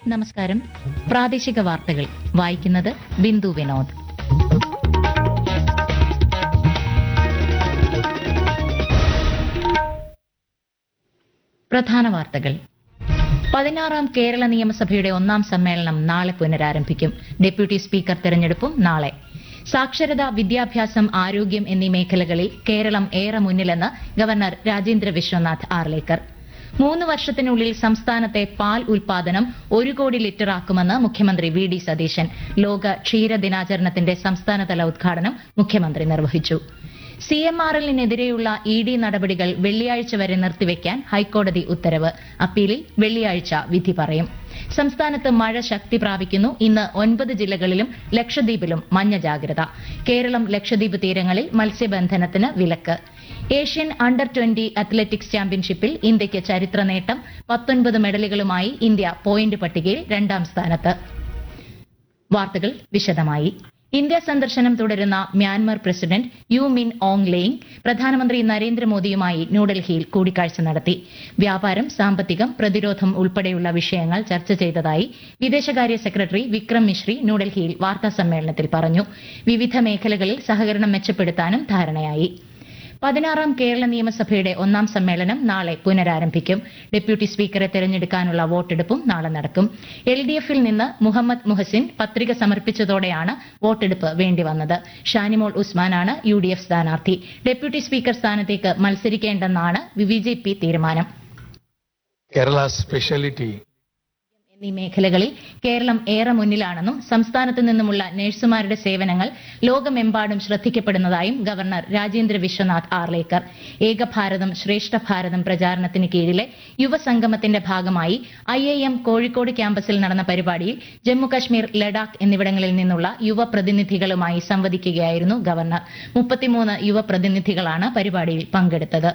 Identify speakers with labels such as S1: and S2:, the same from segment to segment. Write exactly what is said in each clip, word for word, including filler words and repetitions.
S1: നമസ്കാരം. പ്രാദേശിക വാർത്തകൾ വായിക്കുന്നത് ബിന്ദു വിനോദ്. പ്രധാന വാർത്തകൾ. പതിനാറാം കേരള നിയമസഭയുടെ ഒന്നാം സമ്മേളനം നാളെ പുനരാരംഭിക്കും. ഡെപ്യൂട്ടി സ്പീക്കർ തെരഞ്ഞെടുപ്പും നാളെ. സാക്ഷരത, വിദ്യാഭ്യാസം, ആരോഗ്യം എന്നീ മേഖലകളിൽ കേരളം ഏറെ മുന്നിലെന്ന് ഗവർണർ രാജേന്ദ്ര വിശ്വനാഥ് ആർലേക്കർ. മൂന്ന് വർഷത്തിനുള്ളിൽ സംസ്ഥാനത്തെ പാൽ ഉൽപാദനം ഒരു കോടി ലിറ്ററാക്കുമെന്ന് മുഖ്യമന്ത്രി വി ഡി സതീശൻ. ലോക ക്ഷീര ദിനാചരണത്തിന്റെ സംസ്ഥാനതല ഉദ്ഘാടനം മുഖ്യമന്ത്രി നിർവഹിച്ചു. C M R എല്ലിനെതിരെയുള്ള E D നടപടികൾ വെള്ളിയാഴ്ച വരെ നിർത്തിവെക്കാൻ ഹൈക്കോടതി ഉത്തരവ്. അപ്പീലിൽ വെള്ളിയാഴ്ച വിധി പറയും. സംസ്ഥാനത്ത് മഴ ശക്തി പ്രാപിക്കുന്നു. ഇന്ന് ഒൻപത് ജില്ലകളിലും ലക്ഷദ്വീപിലും മഞ്ഞ ജാഗ്രത. കേരളം ലക്ഷദ്വീപ് തീരങ്ങളിൽ മത്സ്യബന്ധനത്തിന് വിലക്ക്. ഏഷ്യൻ അണ്ടർ ട്വന്റി അത്ലറ്റിക്സ് ചാമ്പ്യൻഷിപ്പിൽ ഇന്ത്യയ്ക്ക് ചരിത്ര നേട്ടം. പത്തൊൻപത് മെഡലുകളുമായി ഇന്ത്യ പോയിന്റ് പട്ടികയിൽ രണ്ടാം സ്ഥാനത്ത്. വാർത്തകൾ വിശദമായി. ഇന്ത്യ സന്ദർശനം തുടരുന്ന മ്യാൻമർ പ്രസിഡന്റ് യു മിൻ ഓങ് ലെയിങ് പ്രധാനമന്ത്രി നരേന്ദ്രമോദിയുമായി ന്യൂഡൽഹിയിൽ കൂടിക്കാഴ്ച നടത്തി. വ്യാപാരം, സാമ്പത്തികം, പ്രതിരോധം ഉൾപ്പെടെയുള്ള വിഷയങ്ങൾ ചർച്ച ചെയ്തതായി വിദേശകാര്യ സെക്രട്ടറി വിക്രം മിശ്രി ന്യൂഡൽഹിയിൽ വാർത്താസമ്മേളനത്തിൽ പറഞ്ഞു. വിവിധ മേഖലകളിൽ സഹകരണം മെച്ചപ്പെടുത്താനും ധാരണയായി. പതിനാറാം കേരള നിയമസഭയുടെ ഒന്നാം സമ്മേളനം നാളെ പുനരാരംഭിക്കും. ഡെപ്യൂട്ടി സ്പീക്കറെ തെരഞ്ഞെടുക്കാനുള്ള വോട്ടെടുപ്പും നാളെ നടക്കും. എൽ ഡി എഫിൽ നിന്ന് മുഹമ്മദ് മുഹസിൻ പത്രിക സമർപ്പിച്ചതോടെയാണ് വോട്ടെടുപ്പ് വേണ്ടിവന്നത്. ഷാനിമോൾ ഉസ്മാനാണ് യു ഡി എഫ് സ്ഥാനാർത്ഥി. ഡെപ്യൂട്ടി സ്പീക്കർ സ്ഥാനത്തേക്ക് മത്സരിക്കേണ്ടെന്നാണ് ബി ജെ പി തീരുമാനം.
S2: കേരള സ്പെഷ്യാലിറ്റി
S1: എന്നീ മേഖലകളിൽ കേരളം ഏറെ മുന്നിലാണെന്നും സംസ്ഥാനത്തു നിന്നുമുള്ള നഴ്സുമാരുടെ സേവനങ്ങൾ ലോകമെമ്പാടും ശ്രദ്ധിക്കപ്പെടുന്നതായും ഗവർണർ രാജേന്ദ്ര വിശ്വനാഥ് ആർലേക്കർ. ഏകഭാരതം ശ്രേഷ്ഠ ഭാരതം പ്രചാരണത്തിന് കീഴിലെ യുവസംഗമത്തിന്റെ ഭാഗമായി ഐ ഐ എം കോഴിക്കോട് ക്യാമ്പസിൽ നടന്ന പരിപാടിയിൽ ജമ്മുകശ്മീർ, ലഡാക്ക് എന്നിവിടങ്ങളിൽ നിന്നുള്ള യുവ പ്രതിനിധികളുമായി സംവദിക്കുകയായിരുന്നു ഗവർണർ. മുപ്പത്തിമൂന്ന് യുവ പ്രതിനിധികളാണ് പരിപാടിയിൽ പങ്കെടുത്തത്.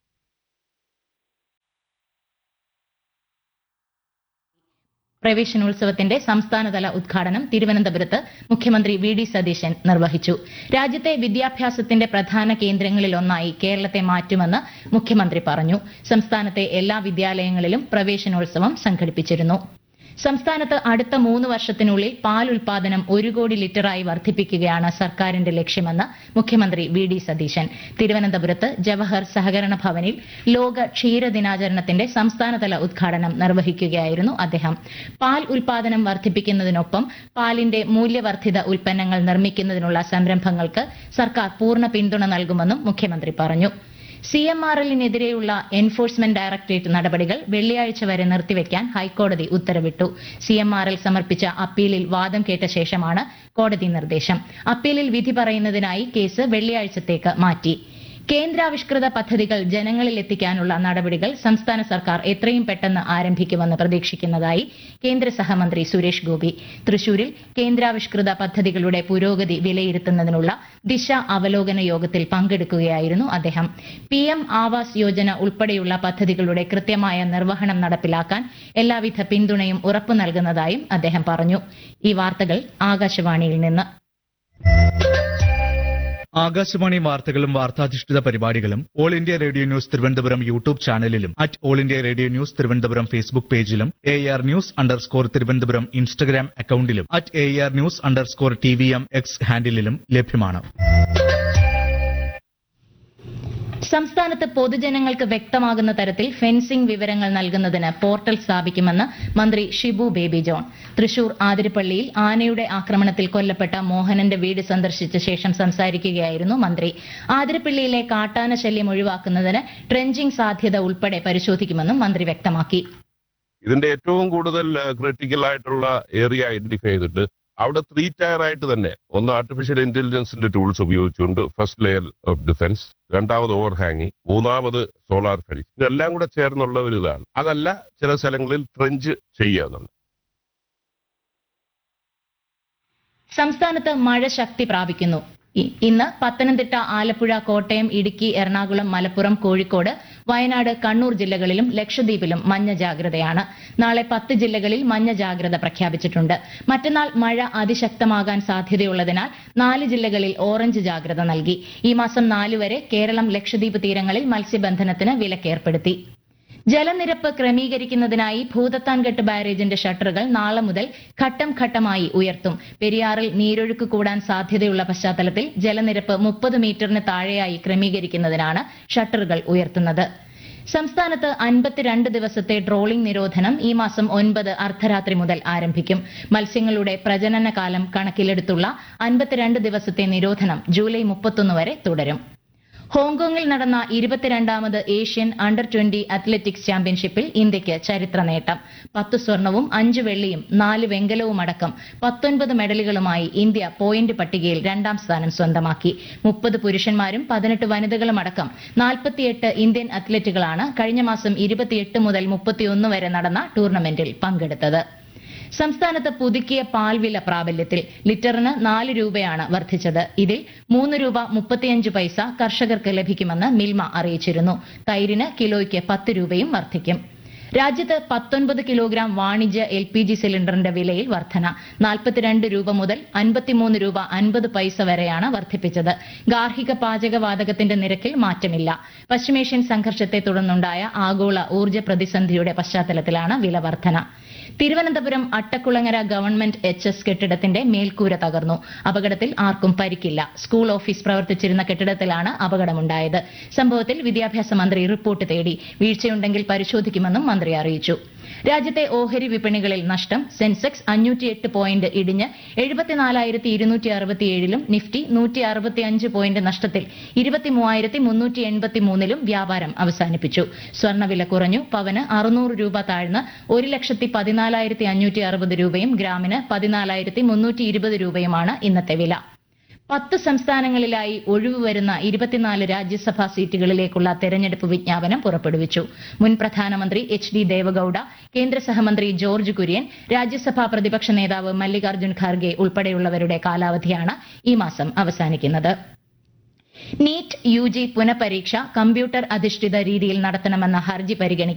S1: പ്രവേശനോത്സവത്തിന്റെ സംസ്ഥാനതല ഉദ്ഘാടനം തിരുവനന്തപുരത്ത് മുഖ്യമന്ത്രി വി ഡി സതീശൻ നിർവഹിച്ചു. രാജ്യത്തെ വിദ്യാഭ്യാസത്തിന്റെ പ്രധാന കേന്ദ്രങ്ങളിലൊന്നായി കേരളത്തെ മാറ്റുമെന്ന് മുഖ്യമന്ത്രി പറഞ്ഞു. സംസ്ഥാനത്തെ എല്ലാ വിദ്യാലയങ്ങളിലും പ്രവേശനോത്സവം സംഘടിപ്പിച്ചിരുന്നു. സംസ്ഥാനത്ത് അടുത്ത മൂന്ന് വർഷത്തിനുള്ളിൽ പാൽ ഉൽപാദനം ഒരു കോടി ലിറ്ററായി വർദ്ധിപ്പിക്കുകയാണ് സർക്കാരിന്റെ ലക്ഷ്യമെന്ന് മുഖ്യമന്ത്രി വി ഡി സതീശൻ. തിരുവനന്തപുരത്ത് ജവഹർ സഹകരണ ഭവനിൽ ലോക ക്ഷീര ദിനാചരണത്തിന്റെ സംസ്ഥാനതല ഉദ്ഘാടനം നിർവഹിക്കുകയായിരുന്നു അദ്ദേഹം. പാൽ ഉൽപാദനം വർദ്ധിപ്പിക്കുന്നതിനൊപ്പം പാലിന്റെ മൂല്യവർദ്ധിത ഉൽപ്പന്നങ്ങൾ നിർമ്മിക്കുന്നതിനുള്ള സംരംഭങ്ങൾക്ക് സർക്കാർ പൂർണ്ണ പിന്തുണ നൽകുമെന്നും മുഖ്യമന്ത്രി പറഞ്ഞു. C M R എല്ലിനെതിരെയുള്ള enforcement directorate നടപടികൾ വെള്ളിയാഴ്ച വരെ നിർത്തിവെക്കാൻ ഹൈക്കോടതി ഉത്തരവിട്ടു. സി എം ആർ എൽ സമർപ്പിച്ച അപ്പീലിൽ വാദം കേട്ട ശേഷമാണ് കോടതി നിർദ്ദേശം. അപ്പീലിൽ വിധി പറയുന്നതിനായി കേസ് വെള്ളിയാഴ്ചത്തേക്ക് മാറ്റി. കേന്ദ്രാവിഷ്കൃത പദ്ധതികൾ ജനങ്ങളിൽ എത്തിക്കാനുള്ള നടപടികൾ സംസ്ഥാന സർക്കാർ എത്രയും പെട്ടെന്ന് ആരംഭിക്കുമെന്ന് പ്രതീക്ഷിക്കുന്നതായി കേന്ദ്ര സഹമന്ത്രി സുരേഷ് ഗോപി. തൃശൂരിൽ കേന്ദ്രാവിഷ്കൃത പദ്ധതികളുടെ പുരോഗതി വിലയിരുത്തുന്നതിനുള്ള ദിശ അവലോകന യോഗത്തിൽ പങ്കെടുക്കുകയായിരുന്നു അദ്ദേഹം. പി എം ആവാസ് യോജന ഉൾപ്പെടെയുള്ള പദ്ധതികളുടെ കൃത്യമായ നിർവഹണം നടപ്പിലാക്കാൻ എല്ലാവിധ പിന്തുണയും ഉറപ്പു നൽകുന്നതായും അദ്ദേഹം പറഞ്ഞു. ഈ വാർത്തകൾ ആകാശവാണിയിൽ നിന്ന്.
S3: ആകാശവാണി വാർത്തകളും വാർത്താധിഷ്ഠിത പരിപാടികളും all India radio news Thiruvananthapuram YouTube ചാനലിലും at all India radio news Thiruvananthapuram Facebook പേജിലും A R news underscore Thiruvananthapuram Instagram അക്കൌണ്ടിലും at A R news underscore T V M X ഹാൻഡിലും ലഭ്യമാണ്.
S1: സംസ്ഥാനത്ത് പൊതുജനങ്ങൾക്ക് വ്യക്തമാകുന്ന തരത്തിൽ ഫെൻസിംഗ് വിവരങ്ങൾ നൽകുന്നതിന് പോർട്ടൽ സ്ഥാപിക്കുമെന്ന് മന്ത്രി ഷിബു ബേബി ജോൺ. തൃശൂർ ആതിരപ്പള്ളിയിൽ ആനയുടെ ആക്രമണത്തിൽ കൊല്ലപ്പെട്ട മോഹനന്റെ വീട് സന്ദർശിച്ച ശേഷം സംസാരിക്കുകയായിരുന്നു മന്ത്രി. ആതിരപ്പള്ളിയിലെ കാട്ടാന ശല്യം ഒഴിവാക്കുന്നതിന് ട്രെഞ്ചിംഗ് സാധ്യത ഉൾപ്പെടെ പരിശോധിക്കുമെന്നും മന്ത്രി വ്യക്തമാക്കി.
S4: ഇതിന്റെ ഏറ്റവും കൂടുതൽ ക്രിട്ടിക്കൽ ആയിട്ടുള്ള ഏരിയ ഐഡന്റിഫൈ ചെയ്തിട്ട് അവിടെ ത്രീ ടയർ ആയിട്ട് തന്നെ ഒന്ന് ആർട്ടിഫിഷ്യൽ ഇന്റലിജൻസിന്റെ ടൂൾസ് ഉപയോഗിച്ചുകൊണ്ട് ഫസ്റ്റ് ലെയർ ഓഫ് ഡിഫൻസ്, രണ്ടാമത് ഓവർ ഹാങ്ങിങ്, മൂന്നാമത് സോളാർ ഫെൻസിംഗ്, ഇതെല്ലാം കൂടെ ചേർന്നുള്ള ഒരു ഇതാണ്. അതല്ല ചില സ്ഥലങ്ങളിൽ ട്രെഞ്ച് ചെയ്യാന്നുണ്ട്.
S1: സംസ്ഥാനത്ത് മഴ ശക്തി പ്രാപിക്കുന്നു. ഇന്ന് പത്തനംതിട്ട, ആലപ്പുഴ, കോട്ടയം, ഇടുക്കി, എറണാകുളം, മലപ്പുറം, കോഴിക്കോട്, വയനാട്, കണ്ണൂർ ജില്ലകളിലും ലക്ഷദ്വീപിലും മഞ്ഞ ജാഗ്രതയാണ്. നാളെ പത്ത് ജില്ലകളിൽ മഞ്ഞ ജാഗ്രത പ്രഖ്യാപിച്ചിട്ടുണ്ട്. മറ്റന്നാൾ മഴ അതിശക്തമാകാൻ സാധ്യതയുള്ളതിനാൽ നാല് ജില്ലകളിൽ ഓറഞ്ച് ജാഗ്രത നൽകി. ഈ മാസം നാല് വരെ കേരളം, ലക്ഷദ്വീപ് തീരങ്ങളിൽ മത്സ്യബന്ധനത്തിന് വിലക്കേർപ്പെടുത്തി. ജലനിരപ്പ് ക്രമീകരിക്കുന്നതിനായി ഭൂതത്താൻകെട്ട് ബാരേജിന്റെ ഷട്ടറുകൾ നാളെ മുതൽ ഘട്ടം ഘട്ടമായി ഉയർത്തും. പെരിയാറിൽ നീരൊഴുക്ക് കൂടാൻ സാധ്യതയുള്ള പശ്ചാത്തലത്തിൽ ജലനിരപ്പ് മുപ്പത് മീറ്ററിന് താഴെയായി ക്രമീകരിക്കുന്നതിനാണ് ഷട്ടറുകൾ ഉയർത്തുന്നത്. സംസ്ഥാനത്ത് അൻപത്തിരണ്ട് ദിവസത്തെ ട്രോളിംഗ് നിരോധനം ഈ മാസം ഒൻപത് അർദ്ധരാത്രി മുതൽ ആരംഭിക്കും. മത്സ്യങ്ങളുടെ പ്രജനനകാലം കണക്കിലെടുത്തുള്ള അൻപത്തിരണ്ട് ദിവസത്തെ നിരോധനം ജൂലൈ മുപ്പത്തൊന്ന് വരെ തുടരും. ഹോങ്കോങ്ങിൽ നടന്ന ഇരുപത്തിരണ്ടാമത് ഏഷ്യൻ അണ്ടർ ട്വന്റി അത്ലറ്റിക്സ് ചാമ്പ്യൻഷിപ്പിൽ ഇന്ത്യയ്ക്ക് ചരിത്ര നേട്ടം. പത്ത് സ്വർണവും അഞ്ച് വെള്ളിയും നാല് വെങ്കലവുമടക്കം പത്തൊൻപത് മെഡലുകളുമായി ഇന്ത്യ പോയിന്റ് പട്ടികയിൽ രണ്ടാം സ്ഥാനം സ്വന്തമാക്കി. മുപ്പത് പുരുഷന്മാരും പതിനെട്ട് വനിതകളുമടക്കം നാൽപ്പത്തിയെട്ട് ഇന്ത്യൻ അത്ലറ്റുകളാണ് കഴിഞ്ഞ മാസം ഇരുപത്തിയെട്ട് മുതൽ മുപ്പത്തിയൊന്ന് വരെ നടന്ന ടൂർണമെന്റിൽ പങ്കെടുത്തത്. സംസ്ഥാനത്ത് പുതുക്കിയ പാൽ വില പ്രാബല്യത്തിൽ. ലിറ്ററിന് നാല് രൂപയാണ് വർദ്ധിച്ചത്. ഇതിൽ മൂന്ന് രൂപ മുപ്പത്തിയഞ്ച് പൈസ കർഷകർക്ക് ലഭിക്കുമെന്ന് മിൽമ അറിയിച്ചിരുന്നു. തൈരിന് കിലോയ്ക്ക് പത്ത് രൂപയും വർദ്ധിക്കും. രാജ്യത്ത് പത്തൊൻപത് കിലോഗ്രാം വാണിജ്യ എൽ പി ജി സിലിണ്ടറിന്റെ വിലയിൽ വർധന. നാൽപ്പത്തിരണ്ട് രൂപ മുതൽ അൻപത്തിമൂന്ന് രൂപ അൻപത് പൈസ വരെയാണ് വർദ്ധിപ്പിച്ചത്. ഗാർഹിക പാചകവാതകത്തിന്റെ നിരക്കിൽ മാറ്റമില്ല. പശ്ചിമേഷ്യൻ സംഘർഷത്തെ തുടർന്നുണ്ടായ ആഗോള ഊർജ്ജ പ്രതിസന്ധിയുടെ പശ്ചാത്തലത്തിലാണ് വില വർധന. Thiruvananthapuram Attakulangara government H S കെട്ടിടത്തിന്റെ മേൽക്കൂര തകർന്നു. അപകടത്തിൽ ആർക്കും പരിക്കില്ല. സ്കൂൾ ഓഫീസ് പ്രവർത്തിച്ചിരുന്ന കെട്ടിടത്തിലാണ് അപകടമുണ്ടായത്. സംഭവത്തിൽ വിദ്യാഭ്യാസ മന്ത്രി റിപ്പോർട്ട് തേടി. വീഴ്ചയുണ്ടെങ്കിൽ പരിശോധിക്കുമെന്നും മന്ത്രി അറിയിച്ചു. രാജ്യത്തെ ഓഹരി വിപണികളിൽ നഷ്ടം. സെൻസെക്സ് അഞ്ഞൂറ്റിയെട്ട് പോയിന്റ് ഇടിഞ്ഞ് എഴുപത്തിനാലായിരത്തി ഇരുന്നൂറ്റി അറുപത്തിയേഴിലും നിഫ്റ്റി നൂറ്റി അറുപത്തിയഞ്ച് പോയിന്റ് നഷ്ടത്തിൽ ഇരുപത്തിമൂവായിരത്തി മുന്നൂറ്റി എൺപത്തിമൂന്നിലും വ്യാപാരം അവസാനിപ്പിച്ചു. സ്വർണ്ണവില കുറഞ്ഞു. പവന് അറുന്നൂറ് രൂപ താഴ്ന്ന് ഒരു ലക്ഷത്തി പതിനാലായിരത്തി അഞ്ഞൂറ്റി അറുപത് രൂപയും ഗ്രാമിന് പതിനാലായിരത്തി മുന്നൂറ്റി ഇരുപത് രൂപയുമാണ് ഇന്നത്തെ വില. പത്ത് സംസ്ഥാനങ്ങളിലായി ഒഴിവ് വരുന്ന ഇരുപത്തിനാല് രാജ്യസഭാ സീറ്റുകളിലേക്കുള്ള തെരഞ്ഞെടുപ്പ് വിജ്ഞാപനം പുറപ്പെടുവിച്ചു. മുൻ പ്രധാനമന്ത്രി എച്ച് ഡി ദേവഗൌഡ, കേന്ദ്ര സഹമന്ത്രി ജോർജ് കുര്യൻ, രാജ്യസഭാ പ്രതിപക്ഷ നേതാവ് മല്ലികാർജ്ജുൻ ഖാർഗെ ഉൾപ്പെടെയുള്ളവരുടെ കാലാവധിയാണ് ഈ മാസം അവസാനിക്കുന്നത്. നീറ്റ് യു ജി പുനഃപരീക്ഷ കമ്പ്യൂട്ടർ അധിഷ്ഠിത രീതിയിൽ നടത്തണമെന്ന ഹർജി പരിഗണിക്കാൻ